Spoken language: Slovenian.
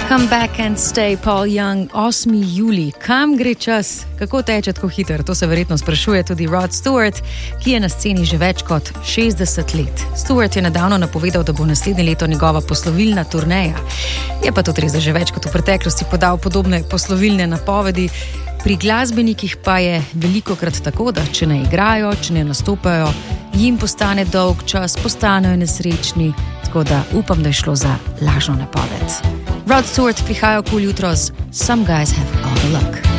Come back and stay, Paul Young, 8. julij. Kam gre čas? Kako teče tako hiter? To se verjetno sprašuje tudi Rod Stewart, ki je na sceni že več kot 60 let. Stewart je nedavno napovedal, da bo naslednje leto njegova poslovilna turneja. Je pa tudi res, da že več kot v preteklosti podal podobne poslovilne napovedi. Pri glasbenikih pa je velikokrat tako, da če ne igrajo, če ne nastopajo, jim postane dolg čas, postanejo nesrečni, tako da upam, da je šlo za lažno napoved. Rod Stewart prihaja okoli jutro z Some Guys Have All the Luck.